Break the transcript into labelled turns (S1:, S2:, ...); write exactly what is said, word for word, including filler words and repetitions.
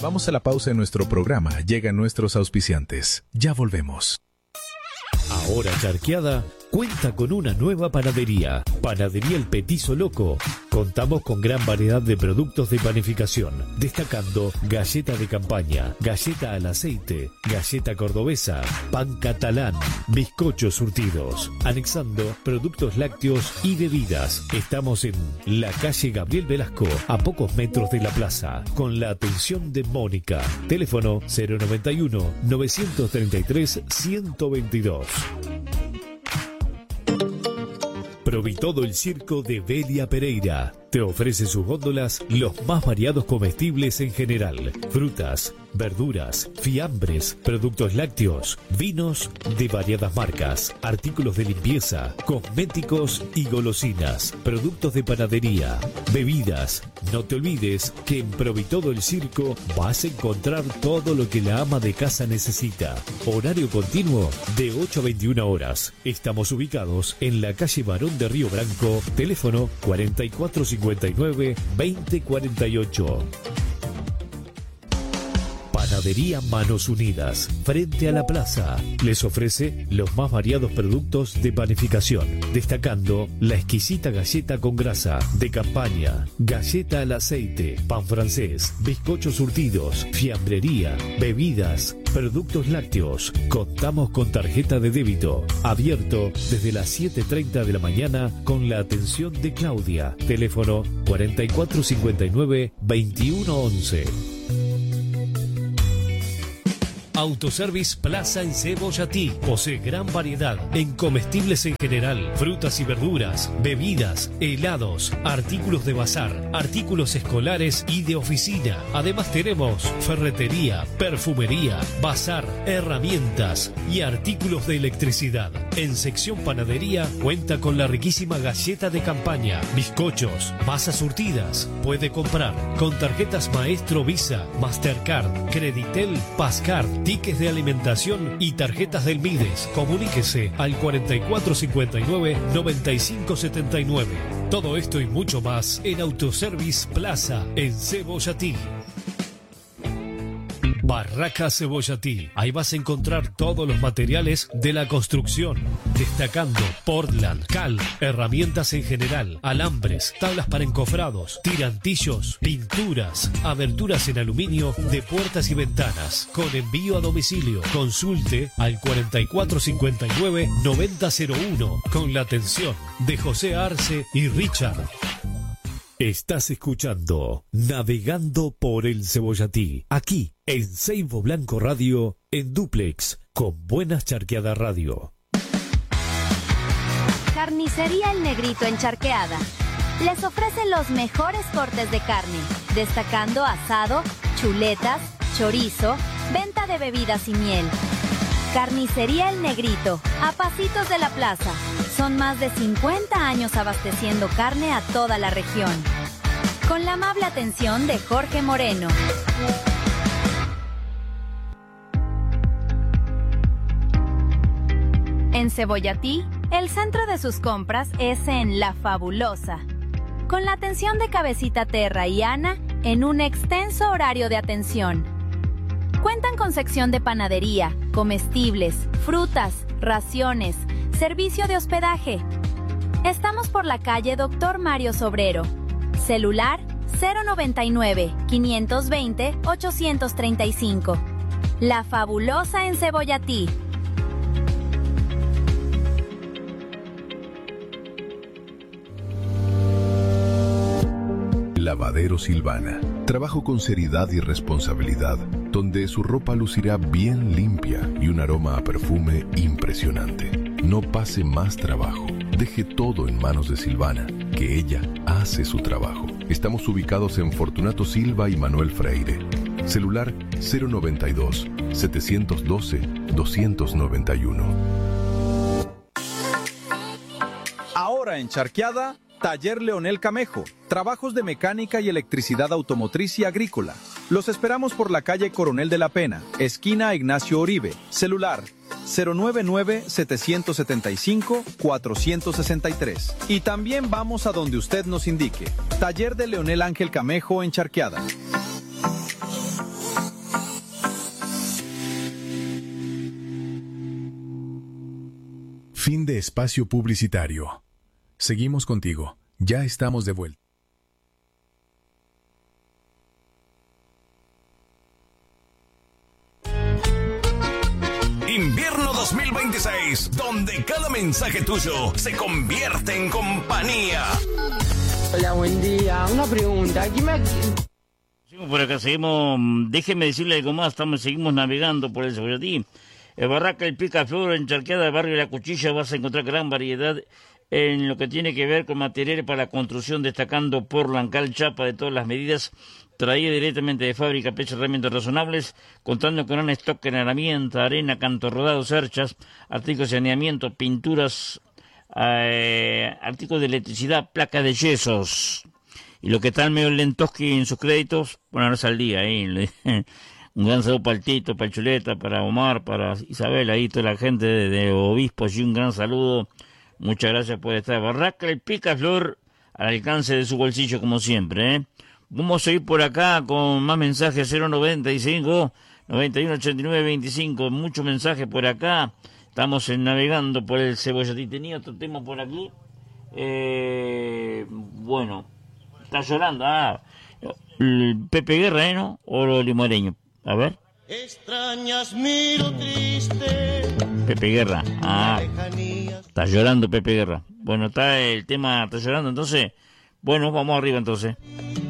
S1: Vamos a la pausa en nuestro programa. Llegan nuestros auspiciantes. Ya volvemos.
S2: Ahora Charqueada cuenta con una nueva panadería, Panadería El Petizo Loco. Contamos con gran variedad de productos de panificación, destacando galleta de campaña, galleta al aceite, galleta cordobesa, pan catalán, bizcochos surtidos, anexando productos lácteos y bebidas. Estamos en la calle Gabriel Velasco, a pocos metros de la plaza, con la atención de Mónica. Teléfono cero noventa y uno, novecientos treinta y tres, ciento veintidós. Provitodo el Circo de Belia Pereira te ofrece sus góndolas los más variados comestibles en general, frutas, verduras, fiambres, productos lácteos, vinos de variadas marcas, artículos de limpieza, cosméticos y golosinas, productos de panadería, bebidas. No te olvides que en Provitodo el Circo vas a encontrar todo lo que la ama de casa necesita. Horario continuo de ocho a veintiuna horas. Estamos ubicados en la calle Barón de Río Branco, teléfono cuarenta y cuatro cincuenta y nueve, veinte cuarenta y ocho. Panadería Manos Unidas, frente a la plaza, les ofrece los más variados productos de panificación, destacando la exquisita galleta con grasa, de campaña, galleta al aceite, pan francés, bizcochos surtidos, fiambrería, bebidas, productos lácteos. Contamos con tarjeta de débito, abierto desde las siete y treinta de la mañana con la atención de Claudia. Teléfono cuarenta y cuatro cincuenta y nueve, veintiuno once. Autoservice Plaza en Cebollatí. Posee gran variedad en comestibles en general, frutas y verduras, bebidas, helados, artículos de bazar, artículos escolares y de oficina. Además tenemos ferretería, perfumería, bazar, herramientas y artículos de electricidad. En sección panadería cuenta con la riquísima galleta de campaña, bizcochos, masas surtidas. Puede comprar con tarjetas Maestro Visa, Mastercard, Creditel, Pascard, tickets de alimentación y tarjetas del Mides. Comuníquese al cuarenta y cuatro cincuenta y nueve, noventa y cinco setenta y nueve. Todo esto y mucho más en Autoservice Plaza en Cebollatí. Barraca Cebollatí. Ahí vas a encontrar todos los materiales de la construcción, destacando Portland, cal, herramientas en general, alambres, tablas para encofrados, tirantillos, pinturas, aberturas en aluminio de puertas y ventanas, con envío a domicilio. Consulte al cuarenta y cuatro cincuenta y nueve, noventa cero uno con la atención de José Arce y Richard. Estás escuchando Navegando por el Cebollatí, aquí en Seibo Blanco Radio, en Duplex, con Buenas Charqueadas Radio.
S3: Carnicería El Negrito en Charqueada. Les ofrece los mejores cortes de carne, destacando asado, chuletas, chorizo, venta de bebidas y miel. Carnicería El Negrito, a pasitos de la plaza. Son más de cincuenta años abasteciendo carne a toda la región. Con la amable atención de Jorge Moreno. En Cebollatí, el centro de sus compras es en La Fabulosa. Con la atención de Cabecita Terra y Ana en un extenso horario de atención. Cuentan con sección de panadería, comestibles, frutas, raciones, servicio de hospedaje. Estamos por la calle Doctor Mario Sobrero. Celular cero noventa y nueve, quinientos veinte, ochocientos treinta y cinco. La Fabulosa en Cebollatí.
S4: Lavadero Silvana. Trabajo con seriedad y responsabilidad, donde su ropa lucirá bien limpia y un aroma a perfume impresionante. No pase más trabajo. Deje todo en manos de Silvana, que ella hace su trabajo. Estamos ubicados en Fortunato Silva y Manuel Freire. Celular cero noventa y dos, setecientos doce, doscientos noventa y uno.
S5: Ahora en Charqueada, Taller Leonel Camejo, trabajos de mecánica y electricidad automotriz y agrícola. Los esperamos por la calle Coronel de la Pena, esquina Ignacio Oribe. Celular cero noventa y nueve, setecientos setenta y cinco, cuatrocientos sesenta y tres. Y también vamos a donde usted nos indique. Taller de Leonel Ángel Camejo en Charqueada.
S1: Fin de espacio publicitario. Seguimos contigo. Ya estamos de vuelta.
S6: Invierno dos mil veintiséis, donde cada mensaje tuyo se convierte en compañía.
S7: Hola, buen día. Una pregunta. Aquí me...
S8: Seguimos por acá, seguimos. Déjeme decirle algo más. Estamos, seguimos navegando por el Cebollatí. El Barraca, el Picaflor, en Charqueada, el barrio de La Cuchilla, vas a encontrar gran variedad en lo que tiene que ver con materiales para la construcción, destacando Portland, cal, chapa de todas las medidas, traída directamente de fábrica, precios realmente razonables, contando con un stock en herramienta, arena, canto rodado, cerchas, artículos de saneamiento, pinturas, eh, artículos de electricidad, placas de yesos. Y lo que tal medio Lentoski en sus créditos, ponerse al día ahí. Un gran saludo para el Tito, para el Chuleta, para Omar, para Isabel, ahí toda la gente de, de Obispos, y un gran saludo. Muchas gracias por estar. Barraca, el Picaflor, al alcance de su bolsillo como siempre, ¿eh? Vamos a ir por acá con más mensajes. Cero noventa y cinco, noventa y uno, ochenta y nueve, veinticinco. Muchos mensajes por acá. Estamos en, navegando por el Cebollatí. Tenía otro tema por aquí. Eh, bueno, está llorando. Ah, el Pepe Guerra, ¿eh, no? O los limoreños. A ver.
S9: Extrañas miro triste.
S8: Pepe Guerra. Ah, está llorando Pepe Guerra. Bueno, está el tema, está llorando. Entonces, bueno, vamos arriba entonces.